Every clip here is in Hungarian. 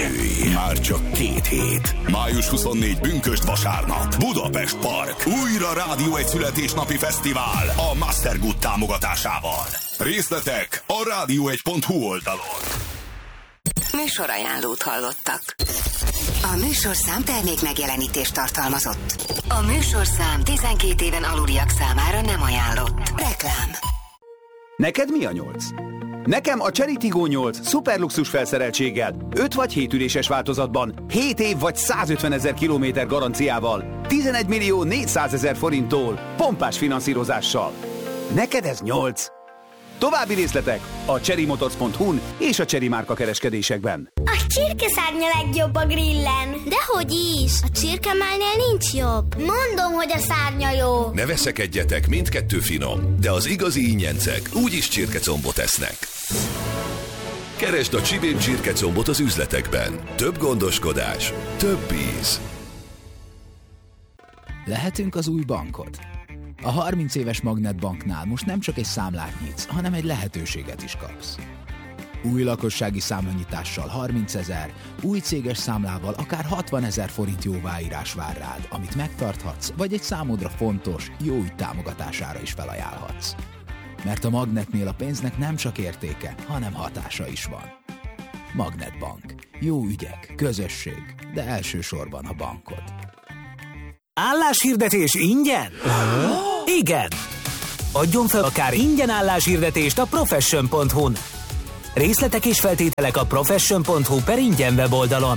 Erői. Már csak 2 hét. Május 24 bünkösd vasárnap. Budapest Park. Újra Rádió egy születésnapi fesztivál a Mastergood támogatásával. Részletek a rádió1.hu oldalon. Műsorajánlót hallottak. A műsorszám termék megjelenítést tartalmazott. A műsorszám 12 éven aluliak számára nem ajánlott. Reklám. Neked mi a 8? Nekem a Chery Tiggo 8 szuperluxus felszereltséggel, 5 vagy 7 üléses változatban, 7 év vagy 150 000 kilométer garanciával, 11 millió 400 000 forinttól, pompás finanszírozással. Neked ez 8? További részletek a cherrymotors.hu-n és a Chery márka kereskedésekben. A csirkeszárny a legjobb a grillen. Dehogy is, a csirkemálnél nincs jobb. Mondom, hogy a szárnya jó. Ne veszekedjetek, mindkettő finom, de az igazi ingyencek úgyis csirkecombot esznek. Keresd a Csivém csirkecombot az üzletekben. Több gondoskodás, több íz. Lehetünk az új bankod. A 30 éves Magnetbanknál most nem csak egy számlát nyitsz, hanem egy lehetőséget is kapsz. Új lakossági számlanyítással 30 000, új céges számlával akár 60 000 forint jóváírás vár rád, amit megtarthatsz, vagy egy számodra fontos, jó ügy támogatására is felajánlhatsz. Mert a Magnetnél a pénznek nem csak értéke, hanem hatása is van. Magnetbank. Jó ügyek, közösség, de elsősorban a bankod. Álláshirdetés ingyen? Igen! Adjon fel akár ingyen álláshirdetést a profession.hu-n. Részletek és feltételek a profession.hu/ingyen weboldalon.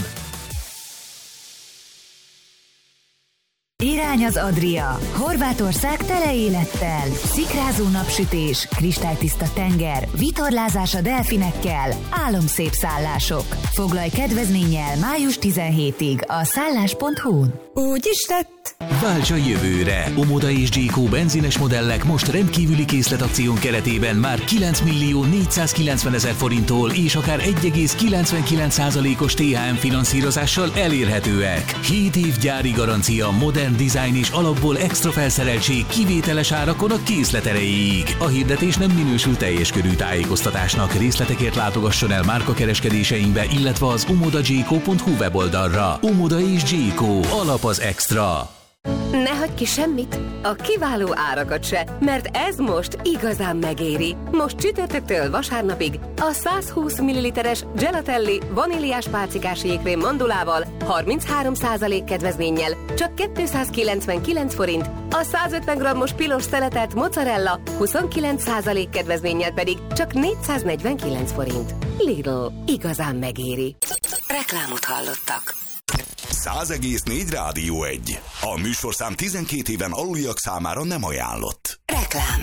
Irány az Adria. Horvátország tele élettel. Szikrázó napsütés, kristálytiszta tenger, vitorlázás a delfinekkel, álomszép szállások. Foglalj kedvezménnyel május 17-ig a szállás.hu-n. Úgy is lett. Válts a jövőre! Omoda és Gyékó benzines modellek most rendkívüli készletakción keretében már 9 millió 490 000 forinttól és akár 1,99%-os THM finanszírozással elérhetőek. 7 év gyári garancia, modern design és alapból extra felszereltség kivételes árakon a készlet erejéig. A hirdetés nem minősül teljes körű tájékoztatásnak. Részletekért látogasson el márkakereskedéseinkbe, illetve az omodagyékó.hu weboldalra. Omoda és Gyékó. Alap az extra. Ne hagyj ki semmit, a kiváló árakat se, mert ez most igazán megéri. Most csütörtöktől vasárnapig a 120 ml-es Gelatelli vaníliás pálcikás jégkrém mandulával 33% kedvezménnyel csak 299 forint, a 150 g-os pilos szeletet mozzarella 29% kedvezménnyel pedig csak 449 forint. Lidl, igazán megéri. Reklámot hallottak. 100,4 Rádió 1. A műsorszám 12 éven aluliak számára nem ajánlott. Reklám.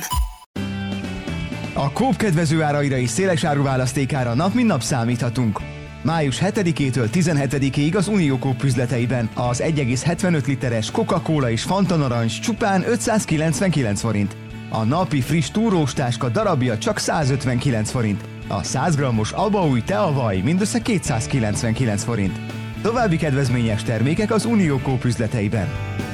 A Coop kedvező áraira és széles áruválasztékára nap mint nap számíthatunk. Május 7-től 17-ig az Unió Coop üzleteiben az 1,75 literes Coca-Cola és Fanta narancs csupán 599 forint. A napi friss túrós táska darabja csak 159 forint. A 100 g-os abaúj teavaj mindössze 299 forint. További kedvezményes termékek az Unió Coop üzleteiben.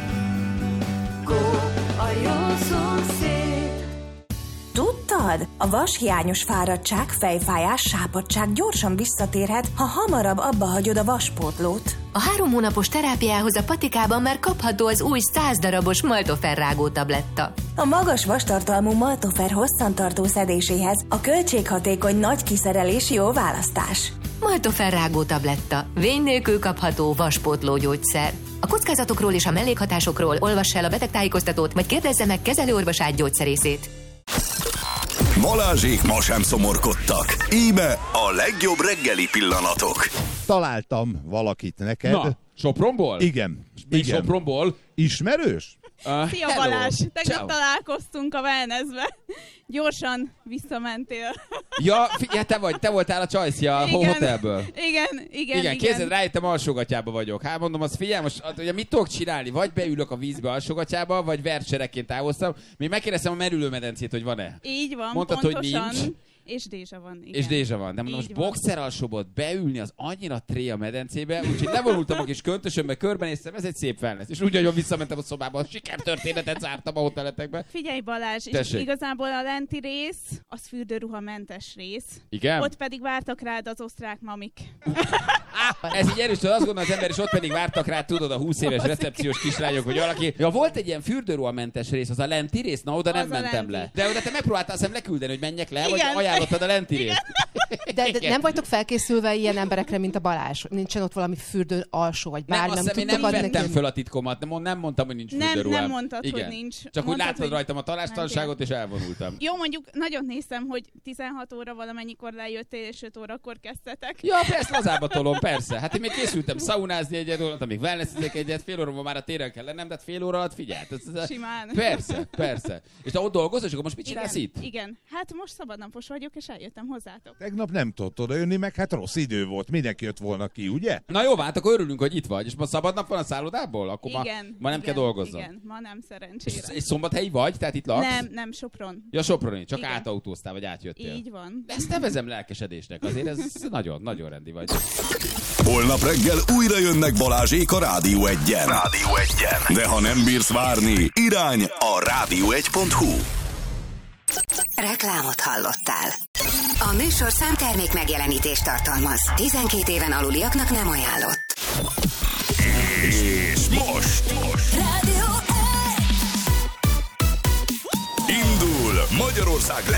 Coop, a jó szomszéd. Tudtad? A vashiányos fáradtság, fejfájás, sápadtság gyorsan visszatérhet, ha hamarabb abba hagyod a vaspótlót. A 3 hónapos terápiához a patikában már kapható az új 100 darabos Maltofer rágó tabletta. A magas vastartalmú Maltofer hosszantartó szedéséhez a költséghatékony nagy kiszerelés jó választás. Maltofer rágó tabletta. Vény nélkül kapható vaspótló gyógyszer. A kockázatokról és a mellékhatásokról olvass el a betegtájékoztatót, vagy kérdezze meg kezelőorvosát, gyógyszerészét. Balázsék ma sem szomorkodtak. Íme a legjobb reggeli pillanatok. Találtam valakit neked. Na, Sopronból? Igen. Még Sopronból? Ismerős? Szia Balázs! Tegnap találkoztunk a wellnessbe. Gyorsan visszamentél. Ja, te voltál a Csajszia hotelből. Igen. Képzeld, rájöttem, alsógatyába vagyok. Hát mondom, azt figyelj, most ugye mit tudok csinálni? Vagy beülök a vízbe alsógatyába, vagy vercserekként távoztam. Még megkérdeztem a merülőmedencét, hogy van-e. Így van, mondtad, pontosan. Hogy nincs. És Dézsa van, igen. És Dézsa van. De most boxer alsóból beülni az annyira tré a medencébe, úgyhogy levonultam a kis köntösömbe, körbenéztem, ez egy szép wellness. És úgy, hogy visszamentem a szobába, a sikertörténetet zártam a hoteletekbe. Figyelj Balázs, és igazából a lenti rész, az fürdőruhamentes rész. Igen? Ott pedig vártak rád az osztrák mamik. Ez így erős, hogy azt gondolom az ember, és ott pedig vártak rá, tudod, a 20 éves recepciós kislányok, vagy valaki. Ja, volt egy ilyen fürdőruhamentes rész, az a lenti rész, na oda nem mentem le. De oda te megpróbáltál szem leküldeni, hogy menjek le, vagy ajánlottad a lenti részt. De nem vagytok felkészülve ilyen emberekre, mint a Balázs? Nincsen ott valami fürdő alsó, vagy bármi? Nem vettem föl a titkomat, nem mondtam, hogy nincs fürdőruhám. Nem mondtad, hogy nincs. Csak úgy láttad rajtam a talástalanságot, és elvonultam. Jó, mondjuk nagyon néztem, hogy 16 óra valamennyikor lejöttél, és 5 órakor kezdtetek. Ja, persze, lazába tolom, persze. Hát én még készültem szaunázni egyet, voltam még wellnessizek egyet, fél óra már a téren kell lennem, de hát fél óra alatt figyelj. Simán. Persze. És te ott dolgozol, és akkor most mit csinálsz itt? Igen. Hát most szabadnapos vagyok, és eljöttem hozzátok. Tegnap nem tudtad odajönni, meg hát rossz idő volt. Mindenki jött volna ki, ugye? Na jó, hát akkor örülünk, hogy itt vagy. És ma szabadnap van a szállodából? Akkor ma nem kell dolgozzon. Igen, ma nem szerencsére. És szombathelyi vagy? Tehát itt laksz? Nem, Sopron. Ja, Soproni. Csak átautóztál, vagy átjöttél. Így van. De ezt nevezem lelkesedésnek. Azért ez nagyon rendi vagy. Holnap reggel újra jönnek Balázsék a Rádió 1-en. De ha nem bírsz várni, irány a rádió1.hu. Reklámot hallottál. A műsorszám termék megjelenítést tartalmaz. 12 éven aluliaknak nem ajánlott. És most Rádió 1. indul Magyarország